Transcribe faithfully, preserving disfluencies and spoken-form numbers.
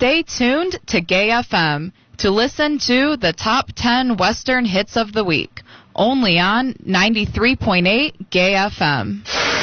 Stay tuned to Gay F M to listen to the top ten Western hits of the week, only on ninety-three point eight Gay F M.